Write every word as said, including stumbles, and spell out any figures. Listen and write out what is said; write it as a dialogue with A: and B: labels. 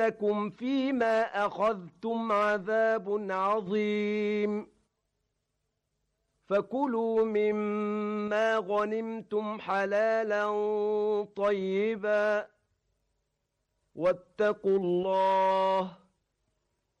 A: لكم فيما أخذتم عذاب عظيم فكلوا مما غنمتم حلالا طيبا واتقوا الله